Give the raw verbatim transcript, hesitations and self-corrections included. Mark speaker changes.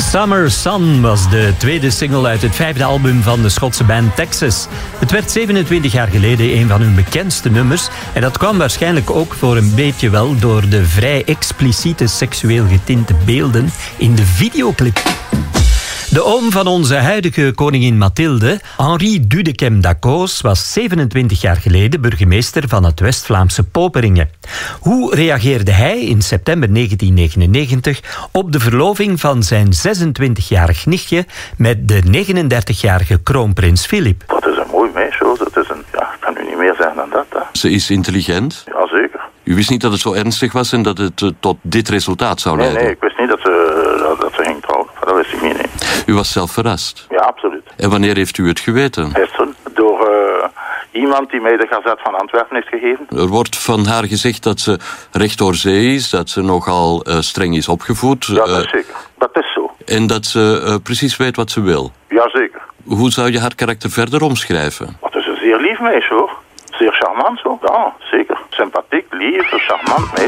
Speaker 1: Summer Sun was de tweede single uit het vijfde album van de Schotse band Texas. Het werd zevenentwintig jaar geleden een van hun bekendste nummers. En dat kwam waarschijnlijk ook voor een beetje wel door de vrij expliciete seksueel getinte beelden in de videoclip. De oom van onze huidige koningin Mathilde, Henri Dudekem d'Accos, was zevenentwintig jaar geleden burgemeester van het West-Vlaamse Poperingen. Hoe reageerde hij in september negentien negenennegentig op de verloving van zijn zesentwintigjarig nichtje met de negenendertigjarige kroonprins Filip?
Speaker 2: Dat is een mooi meisje, hoor. Dat is een, ja, ik kan u niet meer zeggen dan dat. Hè.
Speaker 3: Ze is intelligent?
Speaker 2: Ja, zeker.
Speaker 3: U wist niet dat het zo ernstig was en dat het uh, tot dit resultaat zou
Speaker 2: nee,
Speaker 3: leiden?
Speaker 2: Nee, ik wist niet dat ze, dat, dat ze ging trouwen. Dat wist ik niet, nee.
Speaker 3: U was zelf verrast?
Speaker 2: Ja, absoluut.
Speaker 3: En wanneer heeft u het geweten?
Speaker 2: Gisteren, door uh, iemand die mij de Gazet van Antwerpen heeft gegeven.
Speaker 3: Er wordt van haar gezegd dat ze recht door zee is, dat ze nogal uh, streng is opgevoed.
Speaker 2: Ja, dat is zeker. Dat is zo.
Speaker 3: En dat ze uh, precies weet wat ze wil.
Speaker 2: Jazeker.
Speaker 3: Hoe zou je haar karakter verder omschrijven?
Speaker 2: Dat is een zeer lief meisje, hoor. Zeer charmant, zo. Ja, zeker. Sympathiek, lief, charmant meisje.